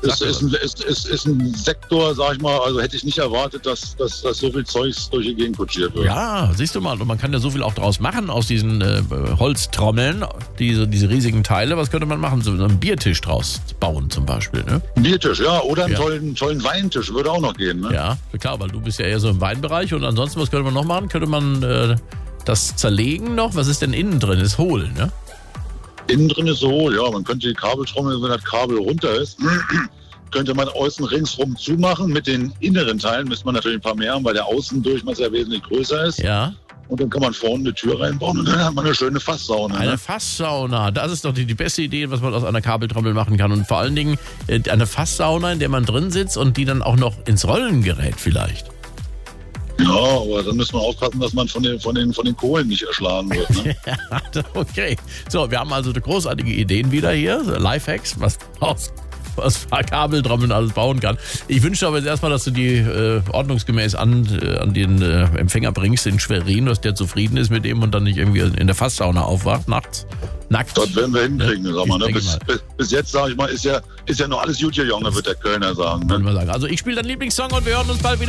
ist ein Sektor, sag ich mal, also hätte ich nicht erwartet, dass so viel Zeugs durch die Gegend kutschiert wird. Ja, siehst du mal, und man kann ja so viel auch draus machen aus diesen Holztrommeln, diese riesigen Teile. Was könnte man machen? So einen Biertisch draus bauen zum Beispiel, ne? Ein Biertisch, ja, oder einen tollen Weintisch würde auch noch gehen, ne? Ja, klar, weil du bist ja eher so im Weinbereich. Und ansonsten, was könnte man noch machen? Könnte man das zerlegen noch? Was ist denn innen drin? Ist hohl, ne? Innen drin ist so hohl, ja. Man könnte die Kabeltrommel, wenn das Kabel runter ist, könnte man außen ringsrum zumachen. Mit den inneren Teilen müsste man natürlich ein paar mehr haben, weil der Außendurchmesser wesentlich größer ist. Ja. Und dann kann man vorne eine Tür reinbauen und dann hat man eine schöne Fasssauna. Eine Fasssauna, das ist doch die beste Idee, was man aus einer Kabeltrommel machen kann. Und vor allen Dingen eine Fasssauna, in der man drin sitzt und die dann auch noch ins Rollen gerät vielleicht. Ja, aber dann müssen wir aufpassen, dass man von den Kohlen nicht erschlagen wird. Ne? Ja, okay. So, wir haben also großartige Ideen wieder hier. Lifehacks, was Kabeltrommeln alles bauen kann. Ich wünsche aber jetzt erstmal, dass du die ordnungsgemäß an den Empfänger bringst in Schwerin, dass der zufrieden ist mit dem und dann nicht irgendwie in der Fasssauna aufwacht nachts. Nackt. Das werden wir hinkriegen, sag mal. Ne? Bis jetzt, sag ich mal, ist ja noch alles gut, Junge, wird der Kölner sagen. Ne? Also ich spiele deinen Lieblingssong und wir hören uns bald wieder.